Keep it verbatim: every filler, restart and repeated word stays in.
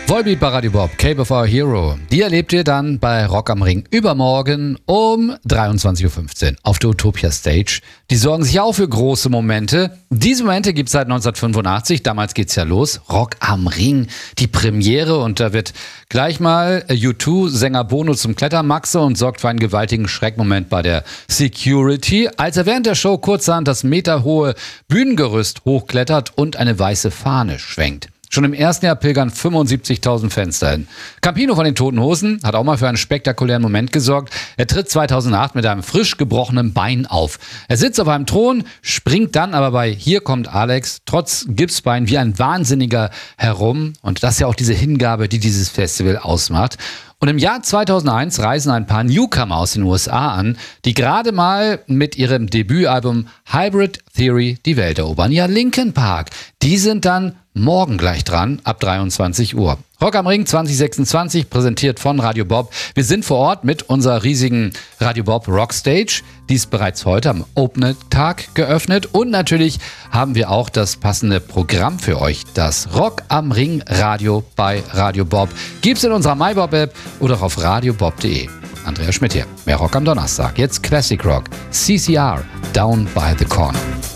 Volbeat bei Radio Bob, Cape of Our Hero. Die erlebt ihr dann bei Rock am Ring übermorgen um dreiundzwanzig Uhr fünfzehn auf der Utopia Stage. Die sorgen sich auch für große Momente. Diese Momente gibt es seit neunzehnhundertfünfundachtzig. Damals geht's ja los. Rock am Ring, die Premiere. Und da wird gleich mal U zwei Sänger Bono zum Klettermaxe und sorgt für einen gewaltigen Schreckmoment bei der Security, als er während der Show kurzerhand das meterhohe Bühnengerüst hochklettert und eine weiße Fahne schwenkt. Schon im ersten Jahr pilgern fünfundsiebzigtausend Fans dahin. Campino von den Toten Hosen hat auch mal für einen spektakulären Moment gesorgt. Er tritt zweitausendacht mit einem frisch gebrochenen Bein auf. Er sitzt auf einem Thron, springt dann aber bei Hier kommt Alex trotz Gipsbein wie ein Wahnsinniger herum. Und das ist ja auch diese Hingabe, die dieses Festival ausmacht. Und im Jahr zweitausendeins reisen ein paar Newcomer aus den U S A an, die gerade mal mit ihrem Debütalbum Hybrid Theory die Welt erobern. Ja, Linkin Park, die sind dann morgen gleich dran, ab dreiundzwanzig Uhr. Rock am Ring zwanzig sechsundzwanzig, präsentiert von Radio Bob. Wir sind vor Ort mit unserer riesigen Radio Bob Rockstage. Die ist bereits heute am Open-Tag geöffnet. Und natürlich haben wir auch das passende Programm für euch. Das Rock am Ring Radio bei Radio Bob gibt's in unserer MyBob-App oder auch auf radiobob punkt de. Andrea Schmidt hier. Mehr Rock am Donnerstag. Jetzt Classic Rock. C C R, Down by the Corner.